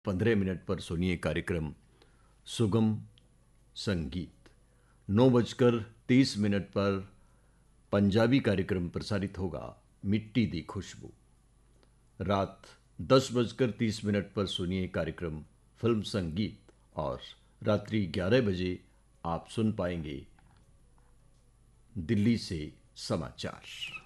15 minute पर सुनिए कार्यक्रम सुगम संगीत। 9:30 पर पंजाबी कार्यक्रम प्रसारित होगा मिट्टी दी खुशबू। रात 10:30 पर सुनिए कार्यक्रम फिल्म संगीत और रात्रि 11 बजे आप सुन पाएंगे दिल्ली से समाचार।